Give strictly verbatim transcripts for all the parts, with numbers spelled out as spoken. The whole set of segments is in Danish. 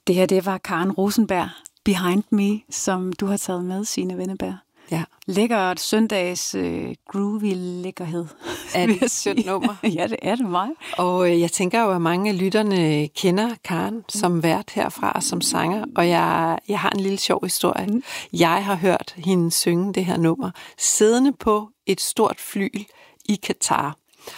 Det her, det var Karen Rosenberg, Behind Me, som du har taget med, Signe Wenneberg. Ja. Lækkert søndags øh, groovy lækkerhed. Er det et sødt nummer? Ja, det er det mig. Og øh, jeg tænker jo, at mange af lytterne kender Karen som vært herfra, som sanger. Og jeg, jeg har en lille sjov historie. Mm. Jeg har hørt hende synge det her nummer, siddende på et stort flyl i Katar.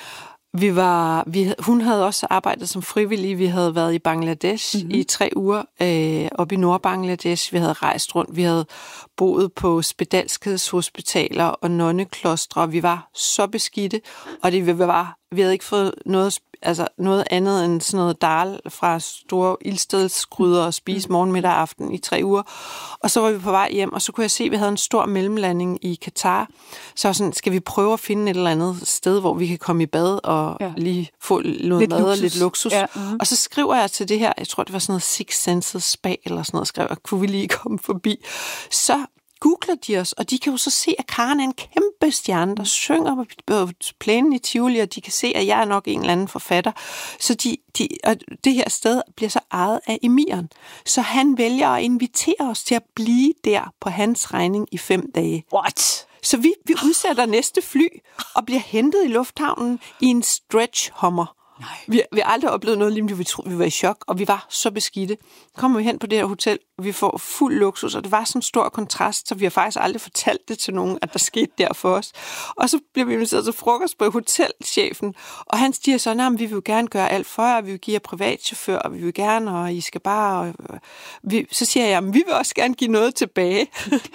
Vi var, vi, hun havde også arbejdet som frivillig. Vi havde været i Bangladesh mm-hmm. i tre uger, øh, oppe i Nordbangladesh. Vi havde rejst rundt. Vi havde boet på spedalskhedshospitaler og nonneklostre. Vi var så beskidte, og det vi var, vi havde ikke fået noget, altså noget andet end sådan noget dal fra store ildstedsgryder og spise morgen, middag og aften i tre uger. Og så var vi på vej hjem, og så kunne jeg se, at vi havde en stor mellemlanding i Katar. Så sådan, skal vi prøve at finde et eller andet sted, hvor vi kan komme i bad og ja. lige få noget lidt mad luksus. og lidt luksus. Ja, uh-huh. Og så skriver jeg til det her, jeg tror, det var sådan noget Six Senses Spa eller sådan noget, skrev jeg, kunne vi lige komme forbi. Så googler de os, og de kan jo så se, at Karen er en kæmpe stjerne, der synger på plænen i Tivoli, og de kan se, at jeg er nok en eller anden forfatter. Så de, de, og det her sted bliver så ejet af emiren. Så han vælger at invitere os til at blive der på hans regning i fem dage. What? Så vi, vi udsætter næste fly og bliver hentet i lufthavnen i en stretch-hummer. Vi, vi har aldrig oplevet noget lignende, vi troede, vi var i chok, og vi var så beskidte. Så kommer vi hen på det her hotel, og vi får fuld luksus, og det var sådan en stor kontrast, så vi har faktisk aldrig fortalt det til nogen, at der skete der for os. Og så bliver vi inviteret til frokost på hotelchefen, og han siger så, at vi vil gerne gøre alt for jer, vi vil give jer privatchauffør, og vi vil gerne, og I skal bare... Og vi, så siger jeg, at vi vil også gerne give noget tilbage.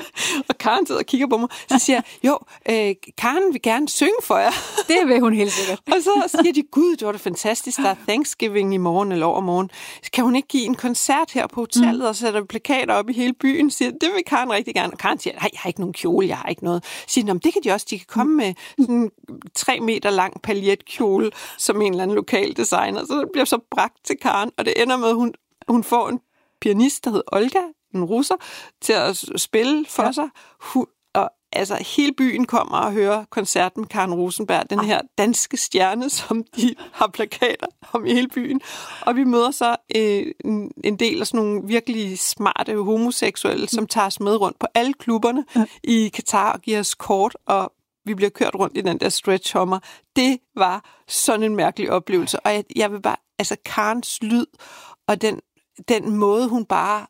Og Karen sidder og kigger på mig, så siger jeg, jo, øh, Karen vil gerne synge for jer. Det vil hun helt sikkert. Og så siger de, gud, det var det fantastisk, der er Thanksgiving i morgen eller overmorgen. Kan hun ikke give en koncert her på hotellet, mm. og sætter plakater op i hele byen, siger, det vil Karen rigtig gerne. Og Karen siger, nej, jeg har ikke nogen kjole, jeg har ikke noget. Siger, det kan de også, de kan komme med sådan en tre meter lang paljetkjole, som en eller anden lokal designer. Så det bliver så bragt til Karen, og det ender med, at hun, hun får en pianist, der hedder Olga, en russer, til at spille for ja. sig. Hun, og altså, hele byen kommer og hører koncerten med Karen Rosenberg, den her danske stjerne, som de har plakater om i hele byen. Og vi møder så øh, en del af sådan nogle virkelig smarte homoseksuelle, som tager os med rundt på alle klubberne ja. i Katar og giver os kort, og vi bliver kørt rundt i den der stretch-hummer. Det var sådan en mærkelig oplevelse. Og jeg, jeg vil bare, altså Karens lyd, og den, den måde, hun bare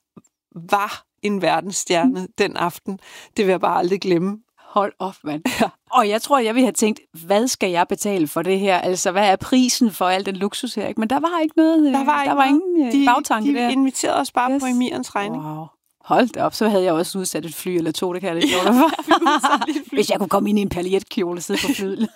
var en verdensstjerne den aften, det vil jeg bare aldrig glemme. Hold op, mand. Ja. Og jeg tror, jeg ville have tænkt, hvad skal jeg betale for det her? Altså, hvad er prisen for al den luksus her? Men der var ikke noget. Der var, der ikke var noget. ingen de, bagtanke de der. De inviterede os bare yes. på emirens regning. Wow. Hold da op, så havde jeg også udsat et fly eller to, det kan jeg ikke ja, hvis jeg kunne komme ind i en paljetkjole og sidde på flyet.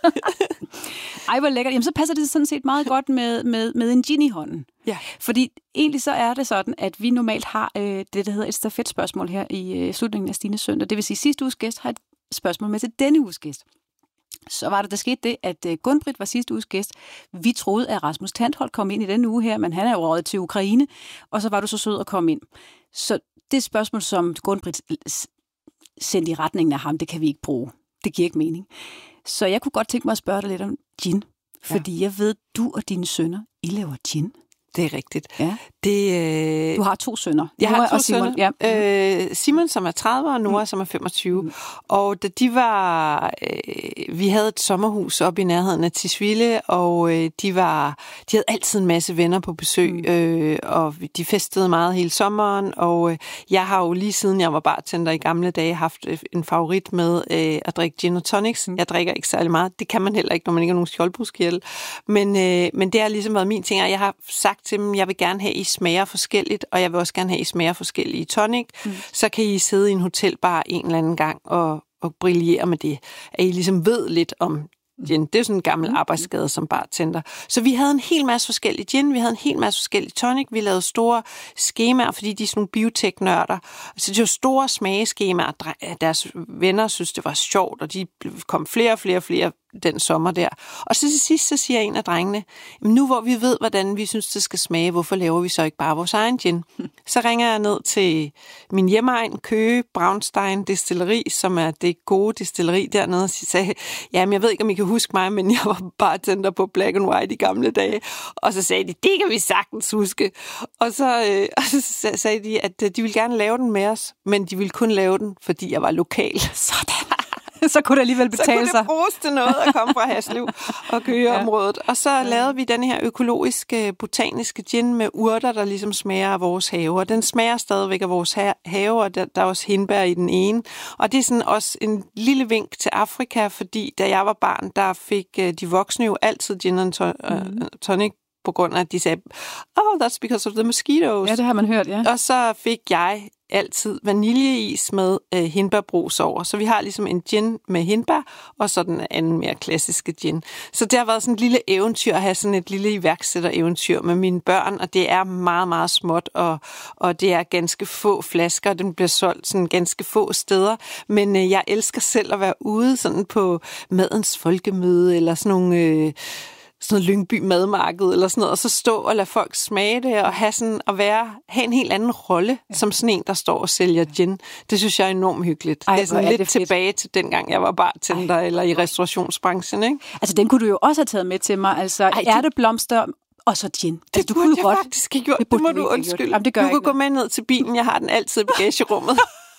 Ej, hvor lækkert. Jamen, så passer det sådan set meget godt med, med, med en gin i hånden. Ja. Fordi egentlig så er det sådan, at vi normalt har øh, det, der hedder et stafetspørgsmål her i øh, slutningen af Stines søndag. Det vil sige, at sidste uges gæst har et spørgsmål med til denne uges gæst. Så var der, der skete det, at øh, Gunn-Britt var sidste uges gæst. Vi troede, at Rasmus Tandholt kom ind i denne uge her, men han er jo røget til Ukraine, og så var du så sød at komme ind. Så det spørgsmål, som Gunn-Britt sendte i retningen af ham, det kan vi ikke bruge. Det giver ikke mening. Så jeg kunne godt tænke mig at spørge dig lidt om gin. Fordi ja. jeg ved, du og dine sønner, I laver gin. Det er rigtigt. Ja. Det, øh... Du har to sønner. Jeg Nora har to og Simon. sønner. Ja. Øh, Simon, som er tredive, og Nora, mm. som er femogtyve. Mm. Og da de var... Øh, vi havde et sommerhus oppe i nærheden af Tisvilde, og øh, de var... De havde altid en masse venner på besøg, mm. øh, og de festede meget hele sommeren, og øh, jeg har jo lige siden jeg var bartender i gamle dage haft en favorit med øh, at drikke gin og tonics. Mm. Jeg drikker ikke særlig meget. Det kan man heller ikke, når man ikke har nogen skjoldbruskkirtel. Men, øh, men det har ligesom været min ting, og jeg har sagt til dem, jeg vil gerne have, I smager forskelligt, og jeg vil også gerne have, I smager forskellige tonic. Mm. Så kan I sidde i en hotelbar en eller anden gang og, og brillere med det. At I ligesom ved lidt om gin. Det er sådan en gammel arbejdsskade som bartender. Så vi havde en hel masse forskellige gin, vi havde en hel masse forskellige tonic, vi lavede store skemaer, fordi de er sådan nogle biotek-nørder. Så det var store smageskemaer. Deres venner synes, det var sjovt, og de kom flere og flere og flere den sommer der. Og så til sidst, så siger en af drengene, nu hvor vi ved, hvordan vi synes, det skal smage, hvorfor laver vi så ikke bare vores egen gin? Så ringer jeg ned til min hjemmeegn, Køge Braunstein Destilleri, som er det gode destilleri dernede, og sagde, jamen jeg ved ikke, om I kan huske mig, men jeg var bartender på Black and White i gamle dage. Og så sagde de, det kan vi sagtens huske. Og så, øh, og så sagde de, at de ville gerne lave den med os, men de ville kun lave den, fordi jeg var lokal. Sådan. Så kunne det alligevel betale sig. Så kunne det bruges til noget at komme fra Haslev og Køgeområdet. Og så ja. lavede vi den her økologiske, botaniske gin med urter, der ligesom smager af vores have. Og den smager stadigvæk af vores have, og der, der er også hindbær i den ene. Og det er sådan også en lille vink til Afrika, fordi da jeg var barn, der fik de voksne jo altid gin and tonic, på grund af, at de sagde, oh, that's because of the mosquitoes. Ja, det har man hørt, ja. Og så fik jeg altid vaniljeis med øh, hindbærbrus over. Så vi har ligesom en gin med hindbær, og så den anden mere klassiske gin. Så det har været sådan et lille eventyr at have sådan et lille iværksætter-eventyr med mine børn, og det er meget, meget småt, og, og det er ganske få flasker. Den bliver solgt sådan ganske få steder, men øh, jeg elsker selv at være ude sådan på madens folkemøde, eller sådan nogle... Øh, sådan noget Lyngby madmarked eller sådan noget, og så stå og lade folk smage det, og have, sådan, at være, have en helt anden rolle, ja. som sådan en, der står og sælger gin. Det synes jeg er enormt hyggeligt. Ej, det er sådan er lidt det tilbage til dengang, jeg var bartender eller i restaurationsbranchen. Ikke? Altså, den kunne du jo også have taget med til mig. Altså, Ej, ærteblomster og så gin. Det altså, du burde kunne jeg godt. faktisk ikke gjort. Det, det må du undskylde. Jamen, det gør du kan gå med ned til bilen. Jeg har den altid i bagagerummet.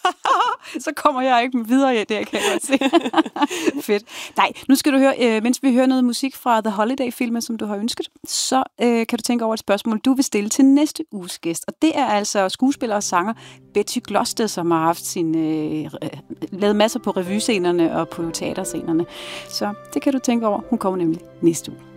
Så kommer jeg ikke med videre, ja, det kan jeg godt se. Fedt. Nej, nu skal du høre, øh, mens vi hører noget musik fra The Holiday-filmen, som du har ønsket, så øh, kan du tænke over et spørgsmål, du vil stille til næste uges gæst. Og det er altså skuespiller og sanger Betty Glosted, som har haft sin, øh, lavet masser på revyscenerne og på teaterscenerne. Så det kan du tænke over. Hun kommer nemlig næste uge.